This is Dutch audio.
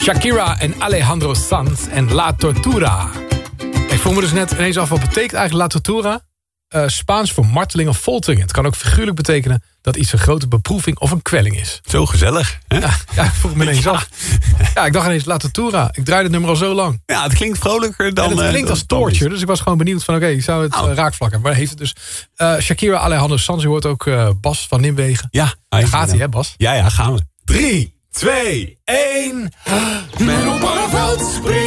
Shakira en Alejandro Sanz en La Tortura. Ik vroeg me dus net ineens af, wat betekent eigenlijk La Tortura? Spaans voor marteling of foltering. Het kan ook figuurlijk betekenen dat iets een grote beproeving of een kwelling is. Zo gezellig. Hè? Ja, ik vroeg me ineens af. Ja, ik dacht ineens La Tortura. Ik draai het nummer al zo lang. Ja, het klinkt vrolijker dan... En het klinkt als torture, dus ik was gewoon benieuwd van... oké, zou het raakvlak hebben? Maar heeft het dus... Shakira, Alejandro Sanz, je hoort ook Bas van Nimwegen. Ja. Daar gaat hij, hè Bas? Ja, gaan we. 3, 2, 1... Men op alle veld springt